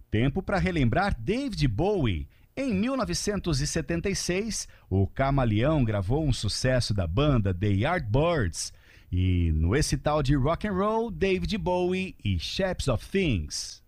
Tempo para relembrar David Bowie. Em 1976, o Camaleão gravou um sucesso da banda The Yardbirds. E no esse tal de rock and roll, David Bowie e Shapes of Things.